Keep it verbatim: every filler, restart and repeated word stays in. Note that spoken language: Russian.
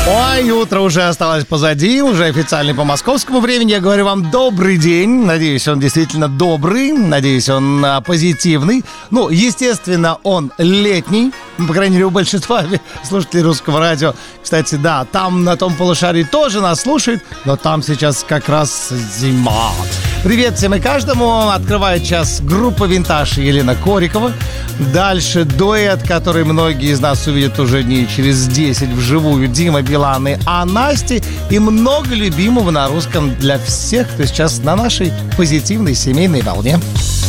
Ой, утро уже осталось позади, уже официально по московскому времени. Я говорю вам добрый день. Надеюсь, он действительно добрый. Надеюсь, он а, позитивный. Ну, естественно, он летний. По крайней мере, у большинства слушателей русского радио. Кстати, да, там на том полушарии тоже нас слушают, но там сейчас как раз зима. Привет всем и каждому. Открывает час группа «Винтаж» Елена Корикова. Дальше дуэт, который многие из нас увидят уже дней через десять вживую. Дима Билан и А Насти. И много любимого на русском для всех, кто сейчас на нашей позитивной семейной волне.